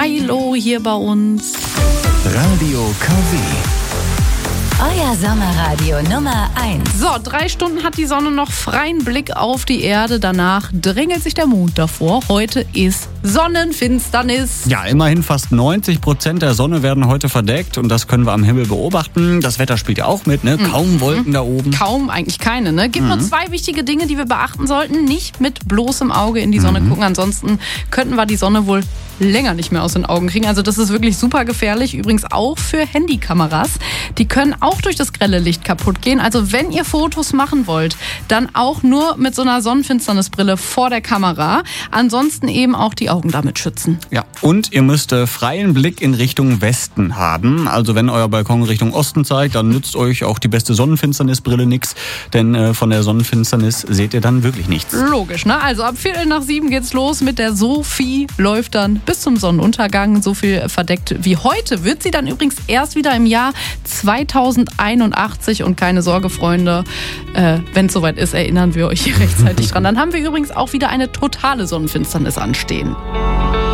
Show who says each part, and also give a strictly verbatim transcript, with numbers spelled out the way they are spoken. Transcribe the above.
Speaker 1: Milo hier bei uns.
Speaker 2: Radio K W.
Speaker 3: Euer Sommerradio Nummer eins.
Speaker 1: So, drei Stunden hat die Sonne noch freien Blick auf die Erde. Danach drängelt sich der Mond davor. Heute ist Sonnenfinsternis.
Speaker 2: Ja, immerhin fast neunzig Prozent der Sonne werden heute verdeckt und das können wir am Himmel beobachten. Das Wetter spielt ja auch mit, ne? Kaum Wolken da oben.
Speaker 1: Kaum, eigentlich keine, ne? Gibt
Speaker 2: Mhm.
Speaker 1: nur zwei wichtige Dinge, die wir beachten sollten. Nicht mit bloßem Auge in die Sonne
Speaker 2: Mhm.
Speaker 1: gucken. Ansonsten könnten wir die Sonne wohl länger nicht mehr aus den Augen kriegen. Also das ist wirklich super gefährlich. Übrigens auch für Handykameras. Die können auch durch das grelle Licht kaputt gehen. Also wenn ihr Fotos machen wollt, dann auch nur mit so einer Sonnenfinsternisbrille vor der Kamera. Ansonsten eben auch die Augen damit schützen.
Speaker 2: Ja, und ihr müsst äh, freien Blick in Richtung Westen haben. Also wenn euer Balkon Richtung Osten zeigt, dann nützt euch auch die beste Sonnenfinsternisbrille nichts. Denn äh, von der Sonnenfinsternis seht ihr dann wirklich nichts.
Speaker 1: Logisch, ne? Also ab Viertel nach sieben geht's los mit der Sophie. Läuft dann bis zum Sonnenuntergang. So viel verdeckt wie heute wird sie dann übrigens erst wieder im Jahr zweitausendeinundachtzig. Und keine Sorge, Freunde, äh, wenn es soweit ist, erinnern wir euch hier rechtzeitig dran. Dann haben wir übrigens auch wieder eine totale Sonnenfinsternis anstehen.